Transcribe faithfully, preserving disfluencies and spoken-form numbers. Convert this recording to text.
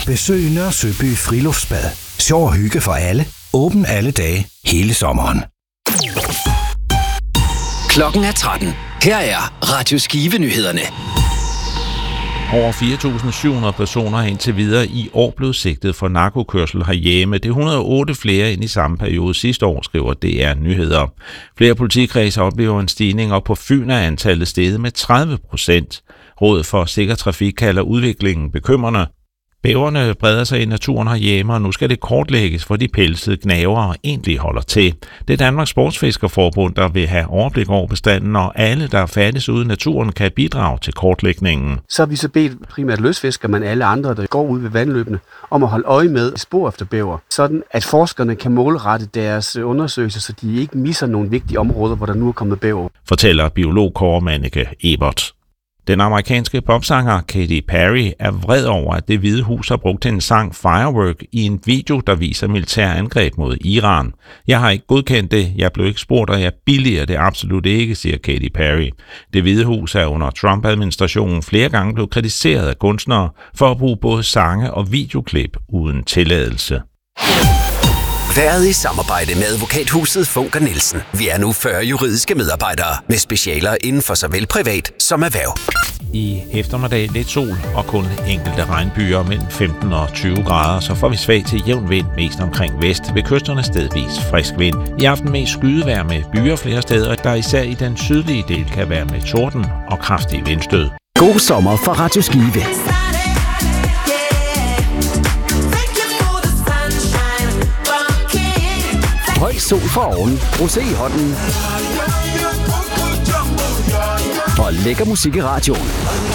Besøg Nørre Søby Friluftsbad. Sjov og hygge for alle. Åben alle dage, hele sommeren. Klokken er tretten. Her er Radio Skive-nyhederne. Over fire tusind syv hundrede personer er indtil videre i år blevet sigtet for narkokørsel herhjemme. Det er et hundrede og otte flere end i samme periode sidste år, skriver D R Nyheder. Flere politikredse oplever en stigning, og på Fyn er antallet steget med tredive procent. Rådet for Sikker Trafik kalder udviklingen bekymrende. Bæverne breder sig i naturen herhjemme, og nu skal det kortlægges, hvor de pelsede gnavere egentlig holder til. Det er Danmarks Sportsfiskerforbund, der vil have overblik over bestanden, og alle, der færdes ude i naturen, kan bidrage til kortlægningen. Så har vi så bedt primært løsfiskere, men alle andre, der går ud ved vandløbene, om at holde øje med spor efter bæver, sådan at forskerne kan målrette deres undersøgelser, så de ikke misser nogle vigtige områder, hvor der nu er kommet bæver. Fortæller biolog Kåre Manneke Ebert. Den amerikanske popsanger Katy Perry er vred over, at Det Hvide Hus har brugt en sang Firework i en video, der viser militær angreb mod Iran. Jeg har ikke godkendt det, jeg blev ikke spurgt, og jeg billiger det absolut ikke, siger Katy Perry. Det Hvide Hus er under Trump-administrationen flere gange blevet kritiseret af kunstnere for at bruge både sange og videoklip uden tilladelse. Været i samarbejde med advokathuset Funker Nielsen. Vi er nu fyrre juridiske medarbejdere med specialer inden for såvel privat som erhverv. I eftermiddag lidt sol og kun enkelte regnbyer mellem femten og tyve grader, så får vi svag til jævn vind mest omkring vest, ved kysterne stedvis frisk vind. I aften mest skydevejr med byer flere steder, der især i den sydlige del kan være med torden og kraftig vindstød. God sommer fra Radio Skive. Høj sol for oven, rosé i hånden og lækker musik i radioen.